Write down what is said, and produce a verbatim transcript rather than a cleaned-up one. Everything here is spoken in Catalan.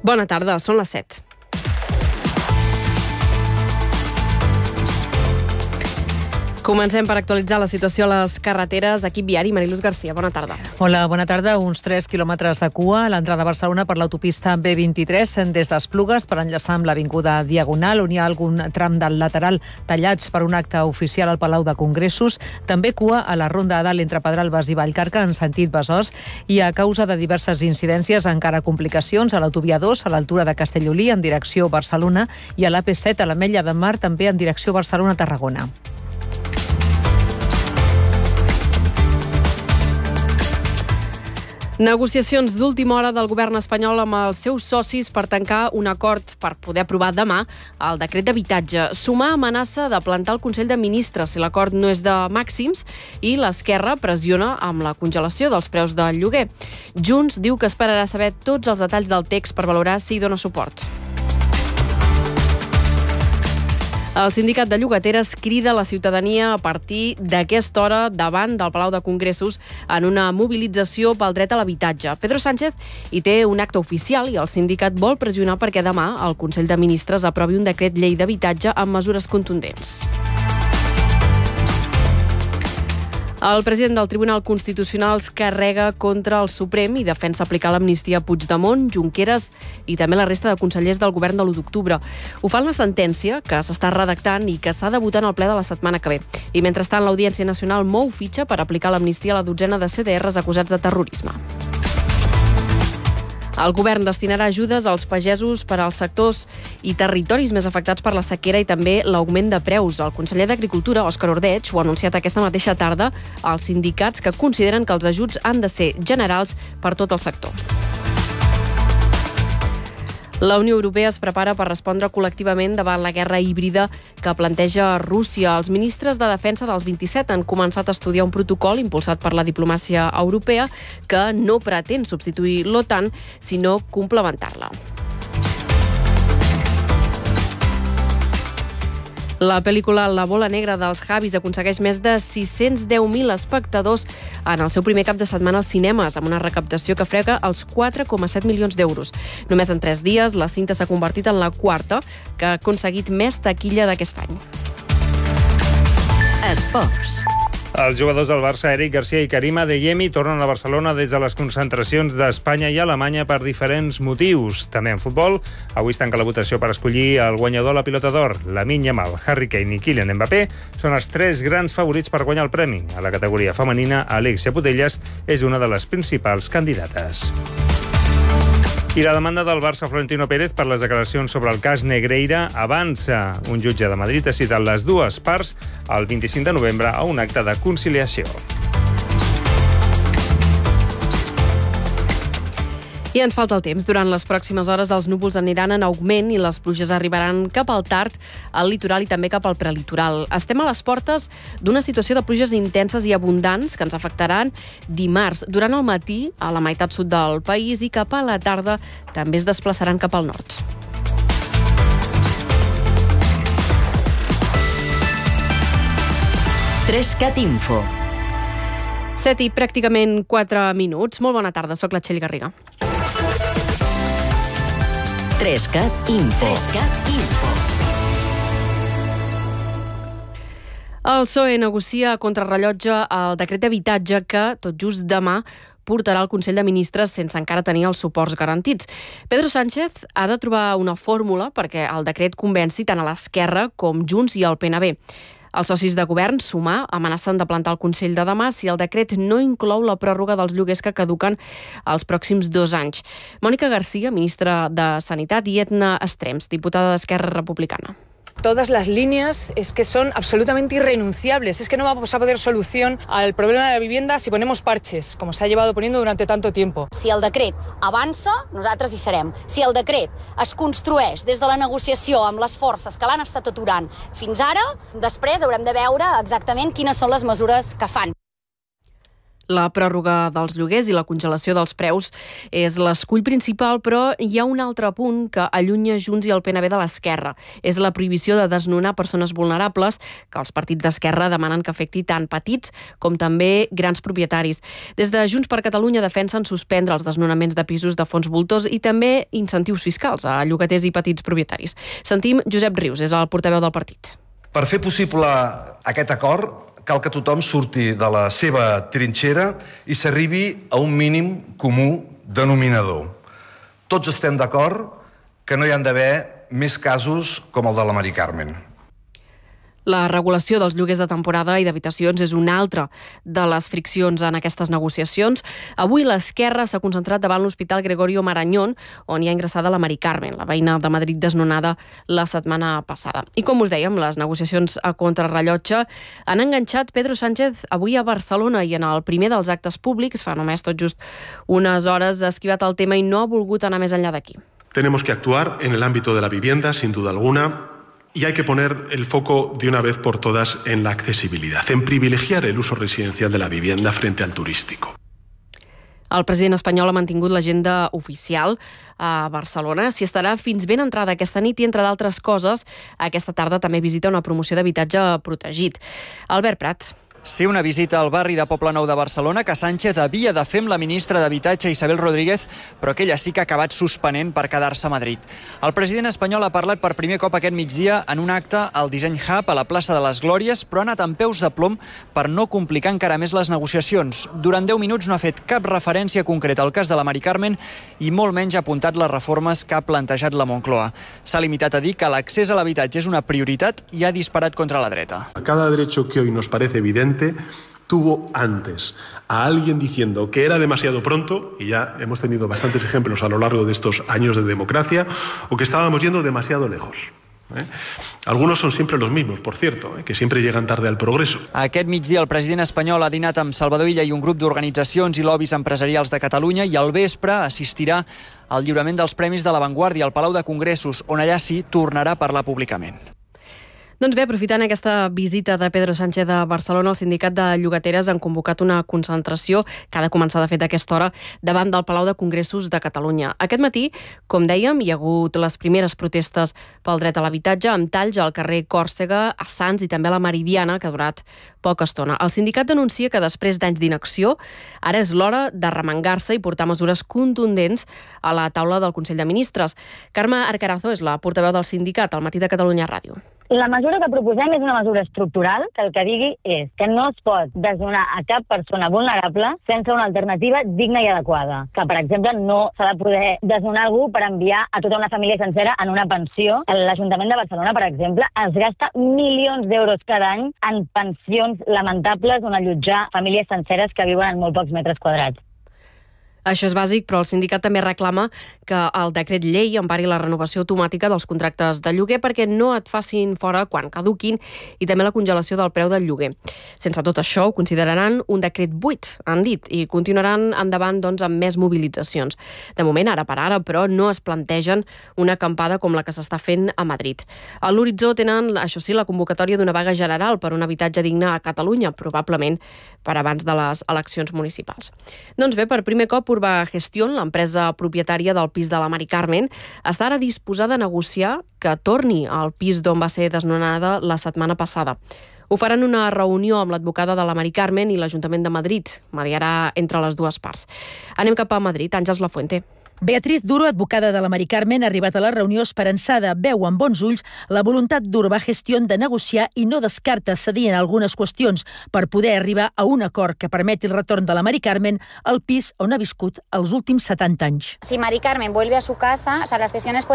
Bona tarda, són les set. Comencem per actualitzar la situació a les carreteres. Equip viari, Mariluz Garcia, bona tarda. Hola, bona tarda. Uns tres quilòmetres de cua a l'entrada a Barcelona per l'autopista B vint-i-tres des d'Esplugues per enllaçar amb l'avinguda Diagonal, on hi ha algun tram del lateral tallats per un acte oficial al Palau de Congressos. També cua a la Ronda a dalt entre Pedralbes i Vallcarca en sentit Besòs, i a causa de diverses incidències encara complicacions a l'autovia dos a l'altura de Castellolí en direcció Barcelona i a l'A P set a l'Ametlla de Mar també en direcció Barcelona-Tarragona. Negociacions d'última hora del govern espanyol amb els seus socis per tancar un acord per poder aprovar demà el decret d'habitatge. Sumar amenaça de plantar el Consell de Ministres si l'acord no és de màxims, i l'Esquerra pressiona amb la congelació dels preus del lloguer. Junts diu que esperarà saber tots els detalls del text per valorar si hi dona suport. El sindicat de llogateres crida la ciutadania a partir d'aquesta hora davant del Palau de Congressos en una mobilització pel dret a l'habitatge. Pedro Sánchez hi té un acte oficial i el sindicat vol pressionar perquè demà el Consell de Ministres aprovi un decret llei d'habitatge amb mesures contundents. El president del Tribunal Constitucional es carrega contra el Suprem i defensa aplicar l'amnistia a Puigdemont, Junqueras i també la resta de consellers del govern de l'u d'octubre. Ho fa en la sentència que s'està redactant i que s'ha de votar en el ple de la setmana que ve. I mentrestant, l'Audiència Nacional mou fitxa per aplicar l'amnistia a la dotzena de C D Rs acusats de terrorisme. El govern destinarà ajudes als pagesos per als sectors i territoris més afectats per la sequera i també l'augment de preus. El conseller d'Agricultura, Òscar Ordeig, ho ha anunciat aquesta mateixa tarda als sindicats, que consideren que els ajuts han de ser generals per tot el sector. La Unió Europea es prepara per respondre col·lectivament davant la guerra híbrida que planteja Rússia. Els ministres de defensa dels vint-i-set han començat a estudiar un protocol impulsat per la diplomàcia europea que no pretén substituir l'OTAN, sinó complementar-la. La pel·lícula La bola negra dels Javis aconsegueix més de sis-cents deu mil espectadors en el seu primer cap de setmana als cinemes, amb una recaptació que frega els quatre coma set milions d'euros. Només en tres dies, la cinta s'ha convertit en la quarta que ha aconseguit més taquilla d'aquest any. Esports. Els jugadors del Barça, Eric Garcia i Karim Adeyemi, tornen a Barcelona des de les concentracions d'Espanya i Alemanya per diferents motius. També en futbol, avui es tanca la votació per escollir el guanyador a la Pilota d'Or. Lamine Yamal, Harry Kane i Kylian Mbappé són els tres grans favorits per guanyar el premi. A la categoria femenina, Alexia Putellas és una de les principals candidates. I la demanda del Barça Florentino Pérez per les declaracions sobre el cas Negreira avança. Un jutge de Madrid ha citat les dues parts el vint-i-cinc de novembre a un acte de conciliació. I ens falta el temps. Durant les pròximes hores els núvols aniran en augment i les pluges arribaran cap al tard, al litoral i també cap al prelitoral. Estem a les portes d'una situació de pluges intenses i abundants que ens afectaran dimarts. Durant el matí, a la meitat sud del país, i cap a la tarda també es desplaçaran cap al nord. Trescat Info. set i pràcticament quatre minuts. Molt bona tarda, soc la Txell Garriga. Trescat Info. Trescat Info. El P S O E negocia a contrarrellotge el decret d'habitatge que, tot just demà, portarà al Consell de Ministres sense encara tenir els suports garantits. Pedro Sánchez ha de trobar una fórmula perquè el decret convenci tant a l'Esquerra com Junts i el P N B. Els socis de govern, Sumar, amenacen de plantar el Consell de demà si el decret no inclou la pròrroga dels lloguers que caduquen els pròxims dos anys. Mònica Garcia, ministra de Sanitat, i Edna Estrems, diputada d'Esquerra Republicana. Todas las líneas es que son absolutamente irrenunciables. Es que no vamos a poder solución al problema de la vivienda si ponemos parches, como se ha llevado poniendo durante tanto tiempo. Si el decret avança, nosaltres hi serem. Si el decret es construeix des de la negociació amb les forces que l'han estat aturant fins ara, després haurem de veure exactament quines són les mesures que fan. La pròrroga dels lloguers i la congelació dels preus és l'escull principal, però hi ha un altre punt que allunya Junts i el P N B de l'esquerra. És la prohibició de desnonar persones vulnerables, que els partits d'esquerra demanen que afecti tant petits com també grans propietaris. Des de Junts per Catalunya defensen suspendre els desnonaments de pisos de fons voltors i també incentius fiscals a llogaters i petits propietaris. Sentim Josep Rius, és el portaveu del partit. Per fer possible aquest acord, cal que tothom surti de la seva trinxera i s'arribi a un mínim comú denominador. Tots estem d'acord que no hi han d'haver més casos com el de la Mari Carmen. La regulació dels lloguers de temporada i d'habitacions és una altra de les friccions en aquestes negociacions. Avui l'esquerra s'ha concentrat davant l'Hospital Gregorio Marañón, on hi ha ingressada la Mari Carmen, la veïna de Madrid desnonada la setmana passada. I com us dèiem, les negociacions a contrarrellotge han enganxat Pedro Sánchez avui a Barcelona i en el primer dels actes públics, fa només tot just unes hores, ha esquivat el tema i no ha volgut anar més enllà d'aquí. Tenemos que actuar en el ámbito de la vivienda, sin duda alguna. Y hay que poner el foco de una vez por todas en la accesibilidad, en privilegiar el uso residencial de la vivienda frente al turístico. El president espanyol ha mantingut l'agenda oficial a Barcelona. S'hi estarà fins ben entrada aquesta nit i, entre d'altres coses, aquesta tarda també visita una promoció d'habitatge protegit. Albert Prat. Sí, una visita al barri de Poblenou de Barcelona que Sánchez havia de fer amb la ministra d'Habitatge Isabel Rodríguez, però que ella sí que ha acabat suspenent per quedar-se a Madrid. El president espanyol ha parlat per primer cop aquest migdia en un acte al Disseny Hub a la plaça de les Glòries, però ha anat amb peus de plom per no complicar encara més les negociacions. Durant deu minuts no ha fet cap referència concreta al cas de la Mari Carmen i molt menys ha apuntat les reformes que ha plantejat la Moncloa. S'ha limitat a dir que l'accés a l'habitatge és una prioritat i ha disparat contra la dreta. Cada derecho que hoy nos parece evidente tuvo antes a alguien diciendo que era demasiado pronto, y ya hemos tenido bastantes ejemplos a lo largo de estos años de democracia, o que estábamos yendo demasiado lejos. ¿Eh? Algunos son siempre los mismos, por cierto, ¿eh? que siempre llegan tarde al progreso. Aquest migdia el president espanyol ha dinat amb Salvador Illa i un grup d'organitzacions i lobbies empresarials de Catalunya i al vespre assistirà al lliurament dels Premis de l'Avantguàrdia al Palau de Congressos, on allà sí tornarà a parlar públicament. Doncs bé, aprofitant aquesta visita de Pedro Sánchez a Barcelona, el sindicat de llogateres han convocat una concentració que ha de començar de fet a aquesta hora davant del Palau de Congressos de Catalunya. Aquest matí, com dèiem, hi ha hagut les primeres protestes pel dret a l'habitatge amb talls al carrer Còrsega, a Sants i també a la Meridiana, que ha durat poca estona. El sindicat denuncia que després d'anys d'inacció ara és l'hora de remengar-se i portar mesures contundents a la taula del Consell de Ministres. Carme Arcarazo és la portaveu del sindicat al Matí de Catalunya Ràdio. La mesura que proposem és una mesura estructural que el que digui és que no es pot desnonar a cap persona vulnerable sense una alternativa digna i adequada. Que, per exemple, no s'ha de poder desnonar algú per enviar a tota una família sencera en una pensió. L'Ajuntament de Barcelona, per exemple, es gasta milions d'euros cada any en pensions lamentables on allotjar famílies senceres que viuen en molt pocs metres quadrats. Això és bàsic, però el sindicat també reclama que el decret llei empari la renovació automàtica dels contractes de lloguer perquè no et facin fora quan caduquin i també la congelació del preu del lloguer. Sense tot això, ho consideraran un decret buit, han dit, i continuaran endavant doncs, amb més mobilitzacions. De moment, ara per ara, però, no es plantegen una acampada com la que s'està fent a Madrid. A l'horitzó tenen, això sí, la convocatòria d'una vaga general per un habitatge digne a Catalunya, probablement per abans de les eleccions municipals. Doncs bé, per primer cop, Urba Gestión, l'empresa propietària del pis de la Mari Carmen, està ara disposada a negociar que torni al pis d'on va ser desnonada la setmana passada. Ho faran una reunió amb l'advocada de la Mari Carmen i l'Ajuntament de Madrid. Mediarà entre les dues parts. Anem cap a Madrid. Àngels Lafuente. Beatriz Duro, advocada de la Mari Carmen, ha arribat a la reunió esperançada. Veu amb bons ulls la voluntat d'Urba Gestión de negociar i no descarta cedir en algunes qüestions per poder arribar a un acord que permeti el retorn de la Mari Carmen al pis on ha viscut els últims setanta anys. Si Mari Carmen vuelve a su casa, o sea, las cesiones